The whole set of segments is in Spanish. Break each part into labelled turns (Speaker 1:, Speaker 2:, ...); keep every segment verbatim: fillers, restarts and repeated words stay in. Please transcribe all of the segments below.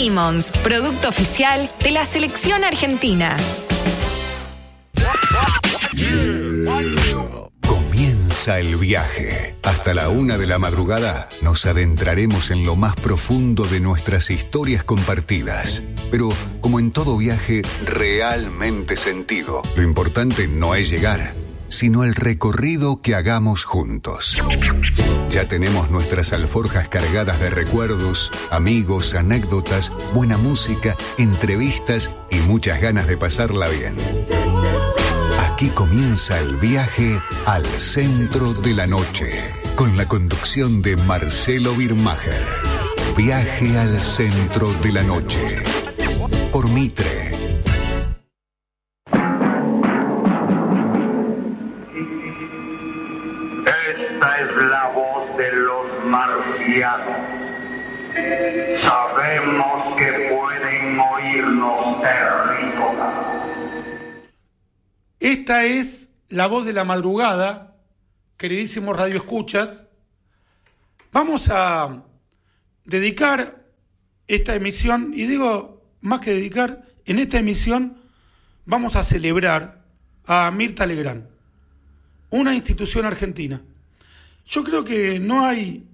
Speaker 1: Simmons, producto oficial de la selección argentina.
Speaker 2: Comienza el viaje. Hasta la una de la madrugada nos adentraremos en lo más profundo de nuestras historias compartidas. Pero, como en todo viaje realmente sentido, lo importante no es llegar, sino el recorrido que hagamos juntos. Ya tenemos nuestras alforjas cargadas de recuerdos, amigos, anécdotas, buena música, entrevistas y muchas ganas de pasarla bien. Aquí comienza el viaje al centro de la noche, con la conducción de Marcelo Birmacher. Viaje al centro de la noche, por Mitre.
Speaker 3: Esta es la voz de los marcianos. Sabemos que pueden oírnos terrícolas.
Speaker 4: Esta es la voz de la madrugada, queridísimos radioescuchas. Vamos a dedicar esta emisión, y digo más que dedicar, en esta emisión vamos a celebrar a Mirta Legrand, una institución argentina. Yo creo que no hay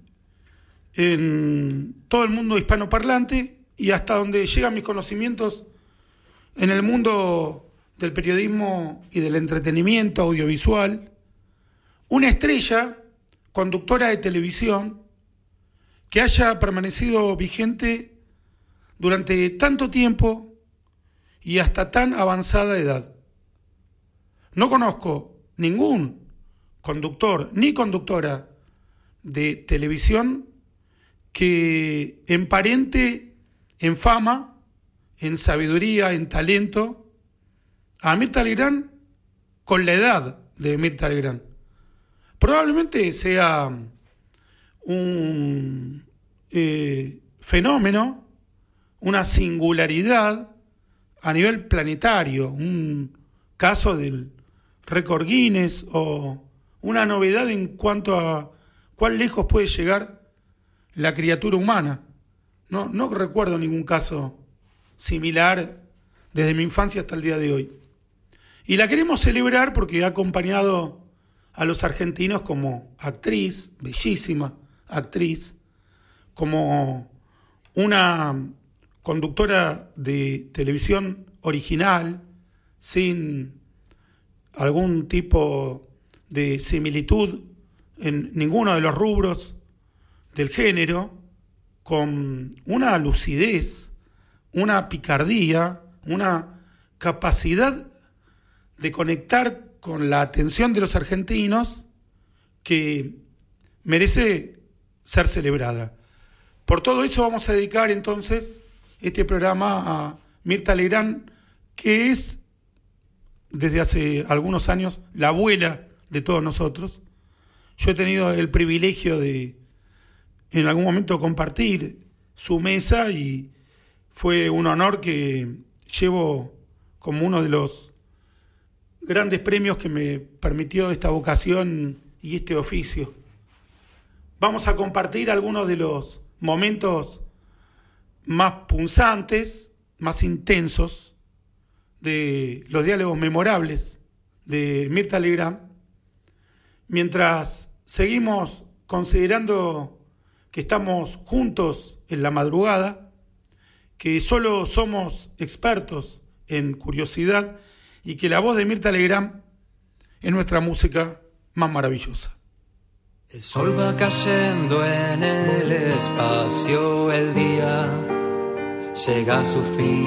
Speaker 4: en todo el mundo hispanoparlante, y hasta donde llegan mis conocimientos en el mundo del periodismo y del entretenimiento audiovisual, una estrella conductora de televisión que haya permanecido vigente durante tanto tiempo y hasta tan avanzada edad. No conozco ningún conductor ni conductora de televisión que emparente en fama, en sabiduría, en talento a Mirta Legrand con la edad de Mirta Legrand. Probablemente sea un eh, fenómeno, una singularidad a nivel planetario, un caso del récord Guinness o una novedad en cuanto a cuán lejos puede llegar la criatura humana. No, no recuerdo ningún caso similar desde mi infancia hasta el día de hoy. Y la queremos celebrar porque ha acompañado a los argentinos como actriz, bellísima actriz, como una conductora de televisión original, sin algún tipo de similitud en ninguno de los rubros del género, con una lucidez, una picardía, una capacidad de conectar con la atención de los argentinos que merece ser celebrada. Por todo eso vamos a dedicar entonces este programa a Mirta Legrand, que es desde hace algunos años la abuela de todos nosotros. Yo he tenido el privilegio de en algún momento compartir su mesa y fue un honor que llevo como uno de los grandes premios que me permitió esta vocación y este oficio. Vamos a compartir algunos de los momentos más punzantes, más intensos de los diálogos memorables de Mirta Legrand, mientras seguimos considerando que estamos juntos en la madrugada, que solo somos expertos en curiosidad y que la voz de Mirta Legrand es nuestra música más maravillosa.
Speaker 5: El sol va cayendo en el espacio, el día llega a su fin.